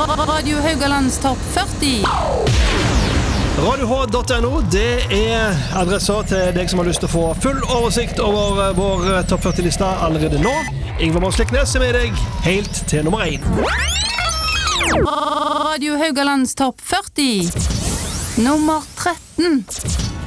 Radio Haugalands topp 40. RadioH.no, det adressa til deg som har lyst til å få full oversikt over vår topp 40-lista allerede nå. Ingvar Månsliknes med deg helt til nummer 1. Radio Haugalands topp 40. Nummer 13.